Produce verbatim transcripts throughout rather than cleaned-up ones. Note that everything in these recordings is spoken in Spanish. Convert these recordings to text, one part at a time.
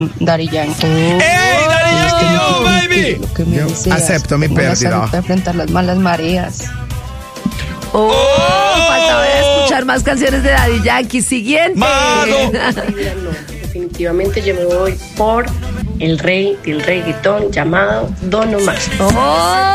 Daddy Yankee. ¡Ey, Daddy Yankee, yo, baby! Lo que me Yo deseas, acepto mi tengo la pérdida. salud para enfrentar las malas mareas. Oh, ¡Oh! falta ver escuchar más canciones de Daddy Yankee. Siguiente. Mago. Definitivamente yo me voy por el rey del reggaetón llamado Don Omar. Oh.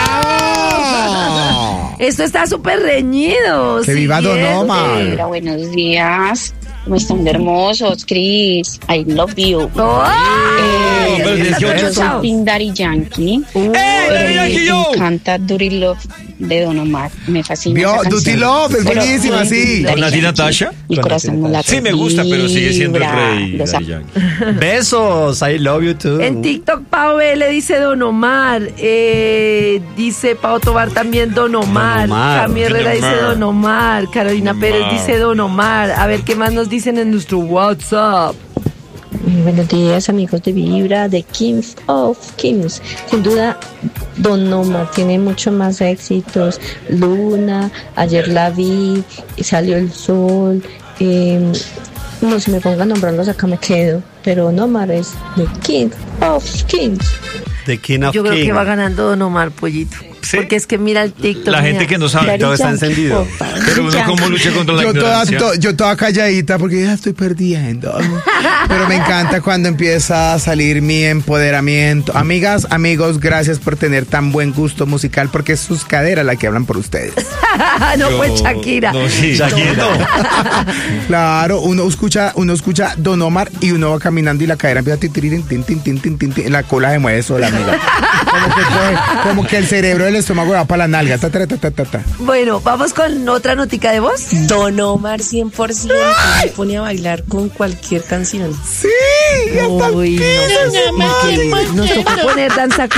Esto está súper reñido. ¡Que viva Don Siguiente. Omar! Hola, buenos días. ¿Cómo están de hermosos, Chris? I love you. Oh, Eh, pero está dieciocho. yo soy chao. Team Daddy Yankee. ¡Ey, Daddy Yankee, Me yo! encanta Dirty Love de Don Omar. Me fascina. Vio, esa Dirty canción. Love, es Pero, buenísima, eh, sí. Daddy ¿Con Nati Yankee, Natasha? Mi Con corazón Nati no late. Sí, me gusta, pero sigue siendo el Vibra. rey Los Daddy Yankee. Besos, I love you too. En TikTok, Pau B le dice Don Omar. Eh, dice Pau Tobar también Don Omar. Don Omar. Cami Herrera Don dice Omar. Don Omar. Carolina Don Pérez Omar. dice Don Omar. A ver qué más nos dicen en nuestro WhatsApp. Buenos días, amigos de Vibra, de Kings of Kings. Sin duda, Don Omar tiene mucho más éxitos. Luna, ayer la vi, salió el sol. Eh, no, si me pongo a nombrarlos acá me quedo. Pero Don Omar es de King of Kings. The King of Yo creo que Kings. va ganando Don Omar, pollito. ¿Sí? Porque es que mira el TikTok. La gente mira. que no sabe. Todo está encendido. Pero uno cómo lucha contra la Yo toda, ignorancia. to- yo toda calladita porque ya estoy perdiendo. Pero me encanta cuando empieza a salir mi empoderamiento. Amigas, amigos, gracias por tener tan buen gusto musical porque es sus caderas las que hablan por ustedes. no, Yo- pues Shakira. No, sí. Shakira. Claro, uno escucha, uno escucha Don Omar y uno va caminando y la cadera empieza a titirir, tin, tin, tin, tin, tin, tin, la cola se mueve sola, amiga. Como que, coge- como que el cerebro del estómago va para la nalga. Ta, ta, ta, ta, ta, ta. Bueno, vamos con otra notica de voz. Don Omar cien por ciento se pone a bailar con cualquier canción. Sí, ya está. Uy, no, pues, increíble. Nos tocó poner danza